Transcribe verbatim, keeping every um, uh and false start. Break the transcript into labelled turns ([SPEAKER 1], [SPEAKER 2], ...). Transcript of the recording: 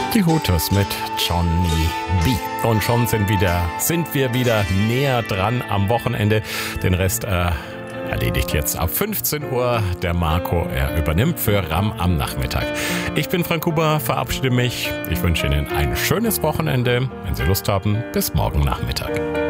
[SPEAKER 1] Die Hooters mit Johnny B. Und schon sind, wieder, sind wir wieder näher dran am Wochenende. Den Rest äh, erledigt jetzt ab fünfzehn Uhr der Marco. Er übernimmt für RAM am Nachmittag. Ich bin Frank Huber, verabschiede mich. Ich wünsche Ihnen ein schönes Wochenende. Wenn Sie Lust haben, bis morgen Nachmittag.